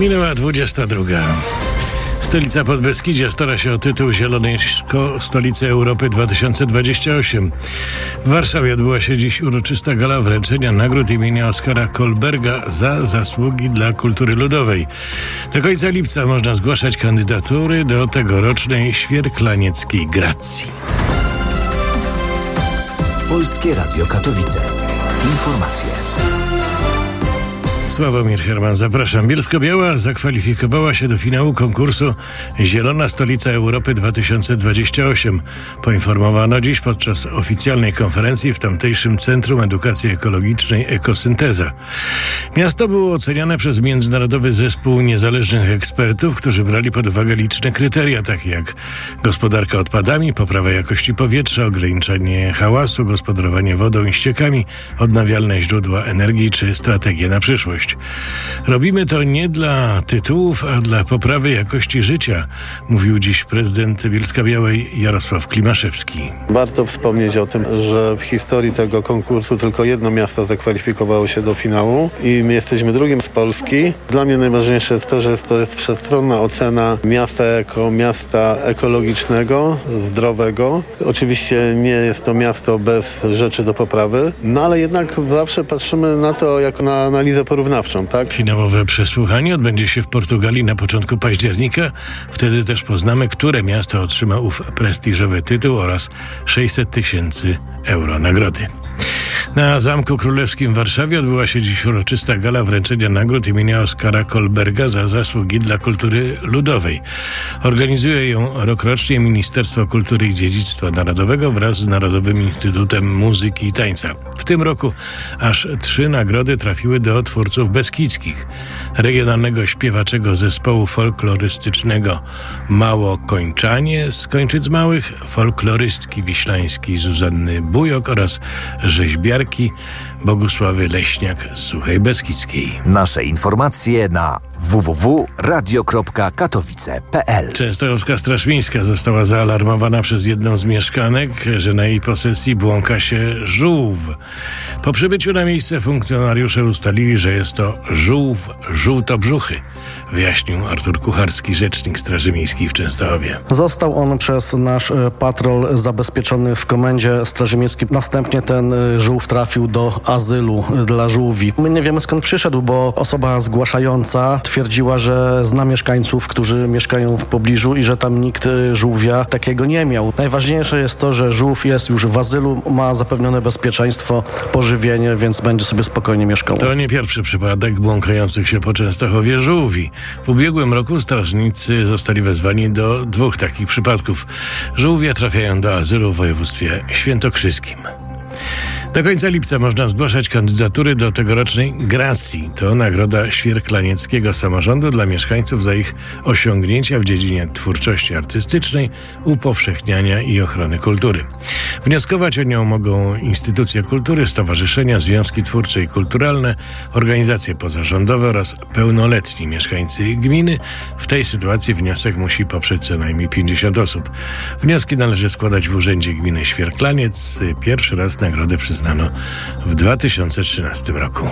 Minęła 22. Stolica Podbeskidzia stara się o tytuł Zielonej Stolicy Europy 2028. W Warszawie odbyła się dziś uroczysta gala wręczenia nagród imienia Oskara Kolberga za zasługi dla kultury ludowej. Do końca lipca można zgłaszać kandydatury do tegorocznej Świerklanieckiej Gracji. Polskie Radio Katowice. Informacje. Sławomir Herman, zapraszam. Bielsko-Biała zakwalifikowała się do finału konkursu Zielona Stolica Europy 2028. Poinformowano dziś podczas oficjalnej konferencji w tamtejszym Centrum Edukacji Ekologicznej Ekosynteza. Miasto było oceniane przez międzynarodowy zespół niezależnych ekspertów, którzy brali pod uwagę liczne kryteria, takie jak gospodarka odpadami, poprawa jakości powietrza, ograniczanie hałasu, gospodarowanie wodą i ściekami, odnawialne źródła energii czy strategie na przyszłość. Robimy to nie dla tytułów, a dla poprawy jakości życia, mówił dziś prezydent Bielska-Białej Jarosław Klimaszewski. Warto wspomnieć o tym, że w historii tego konkursu tylko jedno miasto zakwalifikowało się do finału i my jesteśmy drugim z Polski. Dla mnie najważniejsze jest to, że to jest wszechstronna ocena miasta jako miasta ekologicznego, zdrowego. Oczywiście nie jest to miasto bez rzeczy do poprawy, no ale jednak zawsze patrzymy na to jako na analizę porównawczą, tak? Finałowe przesłuchanie odbędzie się w Portugalii na początku października. Wtedy też poznamy, które miasto otrzyma ów prestiżowy tytuł oraz 600 000 euro nagrody. Na Zamku Królewskim w Warszawie odbyła się dziś uroczysta gala wręczenia nagród imienia Oskara Kolberga za zasługi dla kultury ludowej. Organizuje ją rokrocznie Ministerstwo Kultury i Dziedzictwa Narodowego wraz z Narodowym Instytutem Muzyki i Tańca. W tym roku aż 3 nagrody trafiły do twórców beskidzkich. Regionalnego śpiewaczego zespołu folklorystycznego Małokończanie z Kończyc Małych, folklorystki wiślańskiej Zuzanny Bujok oraz rzeźbiarki Bogusławy Leśniak z Suchej Beskidzkiej. Nasze informacje na www.radio.katowice.pl. Częstochowska Straż Miejska została zaalarmowana przez jedną z mieszkanek, że na jej posesji błąka się żółw. Po przybyciu na miejsce funkcjonariusze ustalili, że jest to żółw żółtobrzuchy, wyjaśnił Artur Kucharski, rzecznik Straży Miejskiej w Częstochowie. Został on przez nasz patrol zabezpieczony w komendzie Straży Miejskiej. Następnie ten żółw trafił do azylu dla żółwi. My nie wiemy, skąd przyszedł, bo osoba zgłaszająca twierdziła, że zna mieszkańców, którzy mieszkają w pobliżu i że tam nikt żółwia takiego nie miał. Najważniejsze jest to, że żółw jest już w azylu, ma zapewnione bezpieczeństwo, pożywienie, więc będzie sobie spokojnie mieszkał. To nie pierwszy przypadek błąkających się po Częstochowie żółwi. W ubiegłym roku strażnicy zostali wezwani do 2 takich przypadków. Żółwie trafiają do azylu w województwie świętokrzyskim. Do końca lipca można zgłaszać kandydatury do tegorocznej Gracji. To nagroda Świerklanieckiego Samorządu dla mieszkańców za ich osiągnięcia w dziedzinie twórczości artystycznej, upowszechniania i ochrony kultury. Wnioskować o nią mogą instytucje kultury, stowarzyszenia, związki twórcze i kulturalne, organizacje pozarządowe oraz pełnoletni mieszkańcy gminy. W tej sytuacji wniosek musi poprzeć co najmniej 50 osób. Wnioski należy składać w Urzędzie Gminy Świerklaniec. Pierwszy raz nagrodę przyznano w 2013 roku.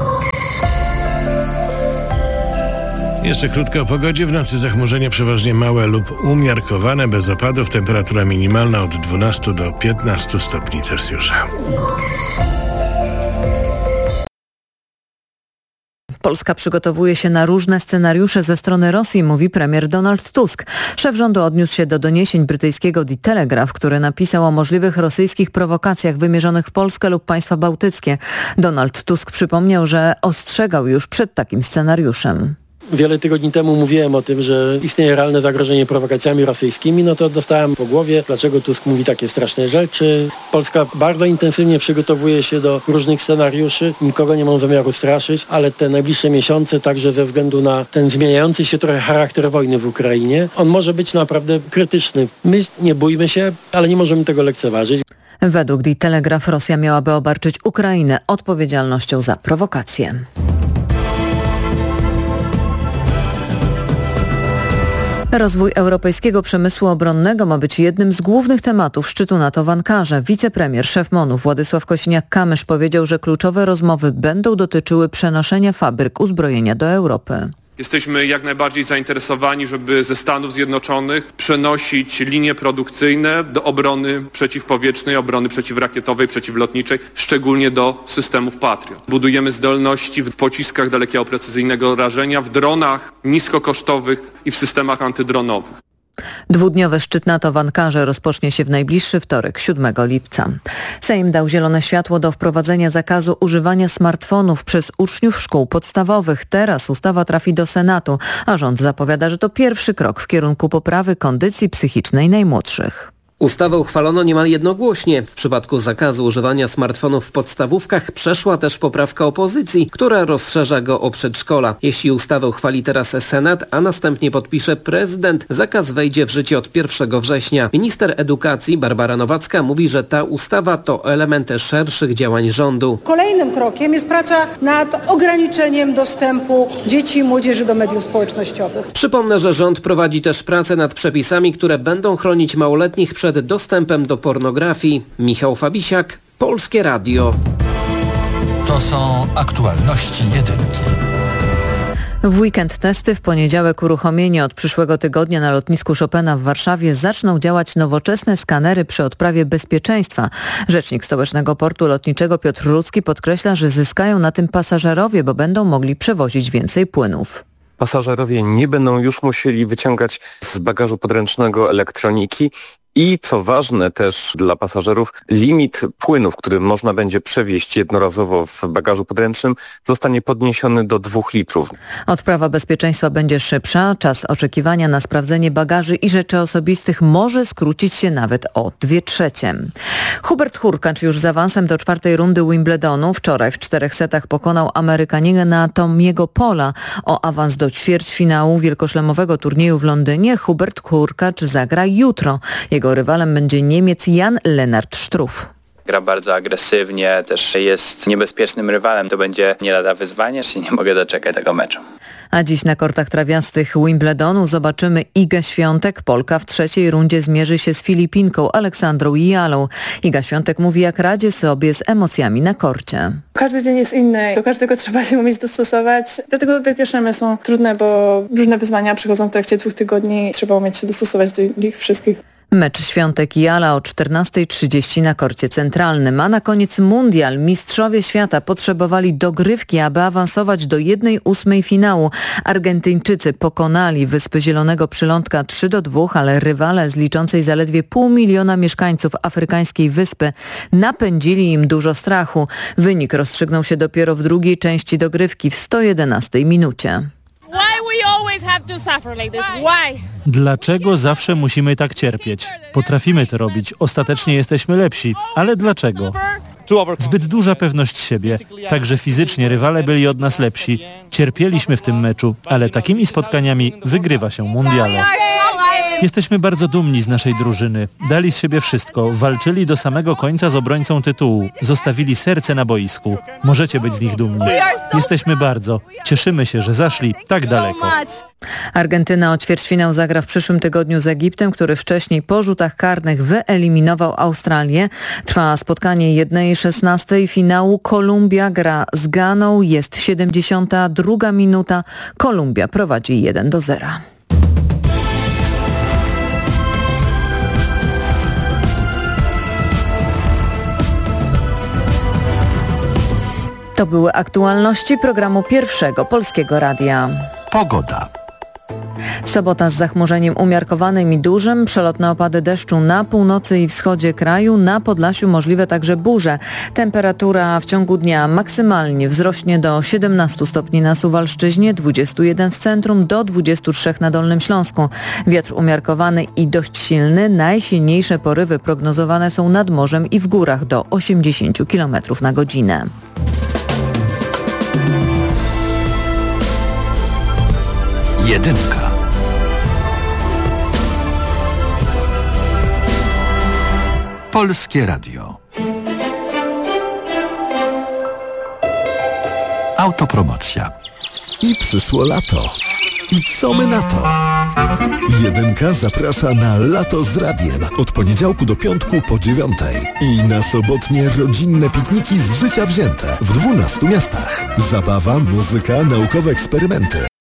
Jeszcze krótko o pogodzie. W nocy zachmurzenie przeważnie małe lub umiarkowane, bez opadów. Temperatura minimalna od 12 do 15 stopni Celsjusza. Polska przygotowuje się na różne scenariusze ze strony Rosji, mówi premier Donald Tusk. Szef rządu odniósł się do doniesień brytyjskiego The Telegraph, który napisał o możliwych rosyjskich prowokacjach wymierzonych w Polskę lub państwa bałtyckie. Donald Tusk przypomniał, że ostrzegał już przed takim scenariuszem. Wiele tygodni temu mówiłem o tym, że istnieje realne zagrożenie prowokacjami rosyjskimi, no to dostałem po głowie, dlaczego Tusk mówi takie straszne rzeczy. Polska bardzo intensywnie przygotowuje się do różnych scenariuszy, nikogo nie mam zamiaru straszyć, ale te najbliższe miesiące, także ze względu na ten zmieniający się trochę charakter wojny w Ukrainie, on może być naprawdę krytyczny. My nie bójmy się, ale nie możemy tego lekceważyć. Według The Telegraph Rosja miałaby obarczyć Ukrainę odpowiedzialnością za prowokacje. Rozwój europejskiego przemysłu obronnego ma być jednym z głównych tematów szczytu NATO w Ankarze. Wicepremier, szef MON-u Władysław Kosiniak-Kamysz powiedział, że kluczowe rozmowy będą dotyczyły przenoszenia fabryk uzbrojenia do Europy. Jesteśmy jak najbardziej zainteresowani, żeby ze Stanów Zjednoczonych przenosić linie produkcyjne do obrony przeciwpowietrznej, obrony przeciwrakietowej, przeciwlotniczej, szczególnie do systemów Patriot. Budujemy zdolności w pociskach dalekiego precyzyjnego rażenia, w dronach niskokosztowych i w systemach antydronowych. Dwudniowy szczyt NATO w Ankarze rozpocznie się w najbliższy wtorek, 7 lipca. Sejm dał zielone światło do wprowadzenia zakazu używania smartfonów przez uczniów szkół podstawowych. Teraz ustawa trafi do Senatu, a rząd zapowiada, że to pierwszy krok w kierunku poprawy kondycji psychicznej najmłodszych. Ustawę uchwalono niemal jednogłośnie. W przypadku zakazu używania smartfonów w podstawówkach przeszła też poprawka opozycji, która rozszerza go o przedszkola. Jeśli ustawę uchwali teraz Senat, a następnie podpisze prezydent, zakaz wejdzie w życie od 1 września. Minister edukacji Barbara Nowacka mówi, że ta ustawa to element szerszych działań rządu. Kolejnym krokiem jest praca nad ograniczeniem dostępu dzieci i młodzieży do mediów społecznościowych. Przypomnę, że rząd prowadzi też pracę nad przepisami, które będą chronić małoletnich przed dostępem do pornografii. Michał Fabisiak, Polskie Radio. To są aktualności jedynki. W weekend testy, w poniedziałek uruchomienie. Od przyszłego tygodnia na lotnisku Chopina w Warszawie zaczną działać nowoczesne skanery przy odprawie bezpieczeństwa. Rzecznik Stołecznego Portu Lotniczego Piotr Rudzki podkreśla, że zyskają na tym pasażerowie, bo będą mogli przewozić więcej płynów. Pasażerowie nie będą już musieli wyciągać z bagażu podręcznego elektroniki i co ważne też dla pasażerów, limit płynów, który można będzie przewieźć jednorazowo w bagażu podręcznym, zostanie podniesiony do 2 litrów. Odprawa bezpieczeństwa będzie szybsza, czas oczekiwania na sprawdzenie bagaży i rzeczy osobistych może skrócić się nawet o 2/3. Hubert Hurkacz już z awansem do 4. rundy Wimbledonu wczoraj w 4 setach pokonał Amerykanina Tomiego Pola. O awans do ćwierćfinału wielkoszlemowego turnieju w Londynie Hubert Hurkacz zagra jutro. Jego rywalem będzie Niemiec Jan-Lennart Struff. Gra bardzo agresywnie, też jest niebezpiecznym rywalem. To będzie nie lada wyzwanie, że nie mogę doczekać tego meczu. A dziś na kortach trawiastych Wimbledonu zobaczymy Igę Świątek. Polka w 3. rundzie zmierzy się z Filipinką Aleksandrą Jalą. Iga Świątek mówi, jak radzi sobie z emocjami na korcie. Każdy dzień jest inny, do każdego trzeba się umieć dostosować. Dlatego te pierwsze mecze są trudne, bo różne wyzwania przychodzą w trakcie 2 tygodni. Trzeba umieć się dostosować do nich wszystkich. Mecz Świątek i Jala o 14:30 na korcie centralnym, a na koniec mundial. Mistrzowie świata potrzebowali dogrywki, aby awansować do 1/8 finału. Argentyńczycy pokonali Wyspy Zielonego Przylądka 3-2, ale rywale z liczącej zaledwie 500 000 mieszkańców afrykańskiej wyspy napędzili im dużo strachu. Wynik rozstrzygnął się dopiero w drugiej części dogrywki w 111 minucie. Dlaczego zawsze musimy tak cierpieć? Potrafimy to robić, ostatecznie jesteśmy lepsi, ale dlaczego? Zbyt duża pewność siebie, także fizycznie rywale byli od nas lepsi. Cierpieliśmy w tym meczu, ale takimi spotkaniami wygrywa się mundiale. Jesteśmy bardzo dumni z naszej drużyny. Dali z siebie wszystko, walczyli do samego końca z obrońcą tytułu, zostawili serce na boisku. Możecie być z nich dumni. Jesteśmy bardzo. Cieszymy się, że zaszli tak daleko. Argentyna o ćwierćfinał zagra w przyszłym tygodniu z Egiptem, który wcześniej po rzutach karnych wyeliminował Australię. Trwa spotkanie 1/16 finału. Kolumbia gra z Ganą. Jest 72 minuta. Kolumbia prowadzi 1-0. To były aktualności programu Pierwszego Polskiego Radia. Pogoda. Sobota z zachmurzeniem umiarkowanym i dużym, przelotne opady deszczu na północy i wschodzie kraju, na Podlasiu możliwe także burze. Temperatura w ciągu dnia maksymalnie wzrośnie do 17 stopni na Suwalszczyźnie, 21 w centrum, do 23 na Dolnym Śląsku. Wiatr umiarkowany i dość silny, najsilniejsze porywy prognozowane są nad morzem i w górach do 80 km na godzinę. Jedynka. Polskie Radio. Autopromocja. I przyszło lato. I co my na to? Jedynka zaprasza na Lato z Radiem od poniedziałku do piątku po 9:00 i na sobotnie rodzinne pikniki z życia wzięte w 12 miastach. Zabawa, muzyka, naukowe eksperymenty,